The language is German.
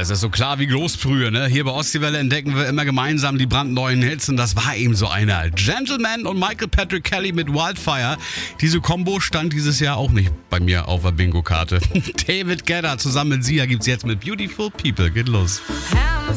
es ist so klar wie Großbrühe, ne? Hier bei Ostseewelle entdecken wir immer gemeinsam die brandneuen Hits und das war eben so einer. Gentleman und Michael Patrick Kelly mit Wildfire. Diese Kombo stand dieses Jahr auch nicht bei mir auf der Bingo-Karte. David Guetta zusammen mit Sia gibt's jetzt mit Beautiful People. Geht los.